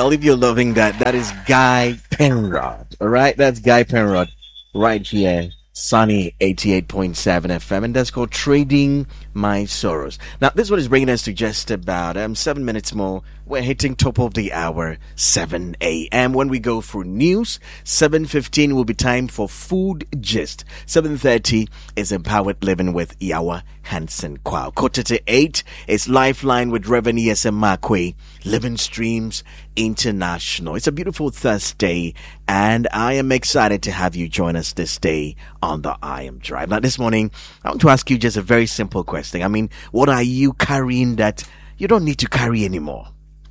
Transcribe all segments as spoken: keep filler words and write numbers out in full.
Well, if you're loving that, that is Guy Penrod. All right, that's Guy Penrod right here. Sunny eighty-eight point seven F M, and that's called Trading My Sorrows. Now, this one is bringing us to just about um, seven minutes more. We're hitting top of the hour, seven a.m. When we go through news, seven fifteen will be time for Food Gist. seven thirty is Empowered Living with Yawa Hansen Kwao. Quarter to eight is Lifeline with Reverend E S M Makwe, Living Streams International. It's a beautiful Thursday, and I am excited to have you join us this day on the I Am Drive. Now, this morning, I want to ask you just a very simple question. I mean, what are you carrying that you don't need to carry anymore?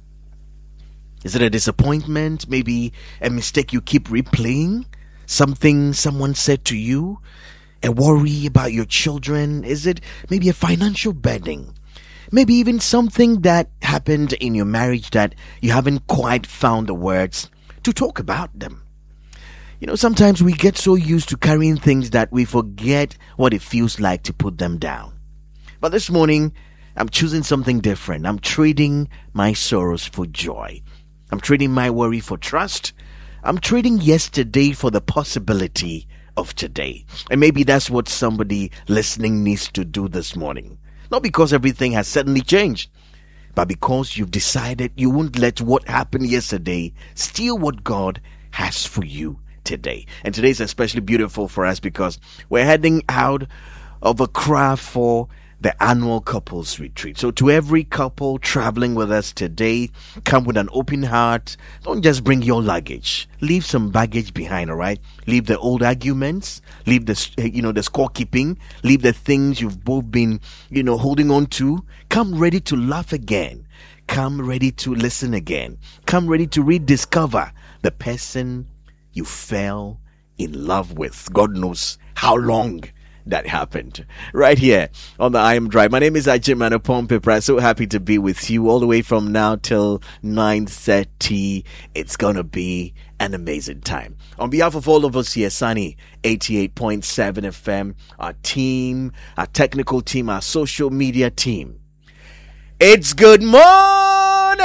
Is it a disappointment? Maybe a mistake you keep replaying? Something someone said to you? A worry about your children? Is it maybe a financial burden? Maybe even something that happened in your marriage that you haven't quite found the words to talk about them. You know, sometimes we get so used to carrying things that we forget what it feels like to put them down. But this morning, I'm choosing something different. I'm trading my sorrows for joy. I'm trading my worry for trust. I'm trading yesterday for the possibility of today. And maybe that's what somebody listening needs to do this morning. Not because everything has suddenly changed, but because you've decided you won't let what happened yesterday steal what God has for you today. And today is especially beautiful for us because we're heading out of Accra for the annual couples retreat. So to every couple traveling with us today, come with an open heart. Don't just bring your luggage. Leave some baggage behind, all right? Leave the old arguments. Leave the, you know, the scorekeeping. Leave the things you've both been, you know, holding on to. Come ready to laugh again. Come ready to listen again. Come ready to rediscover the person you fell in love with. God knows how long that happened. Right here on the I Am Drive. My name is Ajay Manapom. So happy to be with you all the way from now till nine thirty. It's gonna be an amazing time. On behalf of all of us here, Sunny eighty-eight point seven F M, our team, our technical team, our social media team, it's good morning.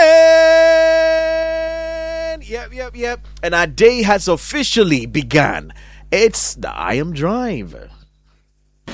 Yep, yep, yep. And our day has officially begun. It's the I Am Drive.